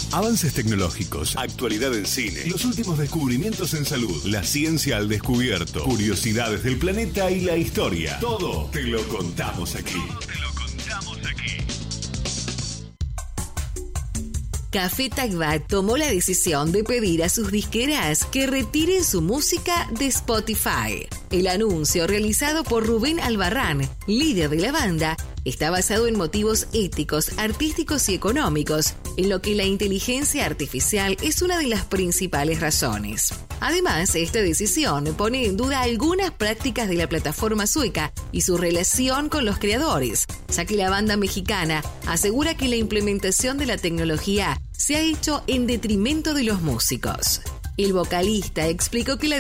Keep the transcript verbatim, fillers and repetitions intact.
Avances tecnológicos, actualidad en cine, los últimos descubrimientos en salud, la ciencia al descubierto, curiosidades del planeta y la historia. Todo te lo contamos aquí. Todo te lo contamos aquí. Café Tacuba tomó la decisión de pedir a sus disqueras que retiren su música de Spotify. El anuncio, realizado por Rubén Albarrán, líder de la banda, está basado en motivos éticos, artísticos y económicos, en lo que la inteligencia artificial es una de las principales razones. Además, esta decisión pone en duda algunas prácticas de la plataforma sueca y su relación con los creadores, ya que la banda mexicana asegura que la implementación de la tecnología se ha hecho en detrimento de los músicos. El vocalista explicó que la